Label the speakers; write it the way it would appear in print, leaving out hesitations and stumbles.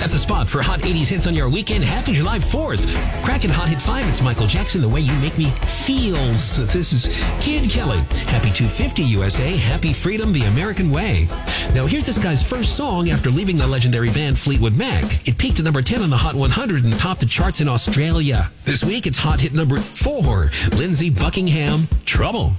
Speaker 1: At the spot for Hot 80s hits on your weekend, happy July 4th. Cracking Hot Hit 5, it's Michael Jackson, The Way You Make Me Feels. This is Kid Kelly. Happy 250 USA, Happy Freedom, The American Way. Now here's this guy's first song after leaving the legendary band Fleetwood Mac. It peaked at number 10 on the Hot 100 and topped the charts in Australia. This week, it's Hot Hit number 4, Lindsey Buckingham, Trouble.